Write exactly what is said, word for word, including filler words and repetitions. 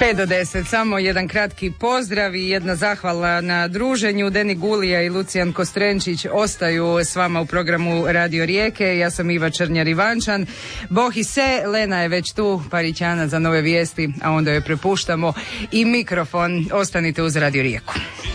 pet do deset, samo jedan kratki pozdrav i jedna zahvala na druženju. Deni Gulija i Lucijan Kostrenčić ostaju s vama u programu Radio Rijeke. Ja sam Iva Črnjar-Ivančan. Bohi se, Lena je već tu, Parićana za nove vijesti, a onda joj prepuštamo i mikrofon. Ostanite uz Radio Rijeku.